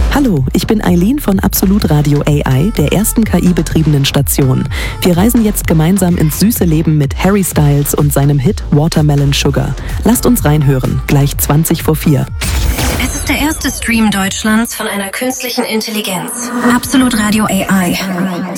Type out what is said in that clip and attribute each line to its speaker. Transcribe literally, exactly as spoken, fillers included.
Speaker 1: Hallo, ich bin Eileen von Absolut Radio A I, der ersten K I-betriebenen Station. Wir reisen jetzt gemeinsam ins süße Leben mit Harry Styles und seinem Hit Watermelon Sugar. Lasst uns reinhören, gleich zwanzig vor vier.
Speaker 2: Es ist der erste Stream Deutschlands von einer künstlichen Intelligenz. Absolut Radio A I.